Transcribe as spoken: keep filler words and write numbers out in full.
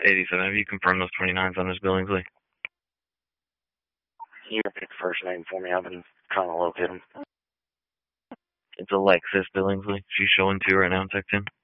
eighty-seven, have you confirmed those twenty-nines on this Billingsley? Can you repeat the first name for me? I've been trying to locate him. It's Alexis Billingsley. She's showing two right now in Tech ten.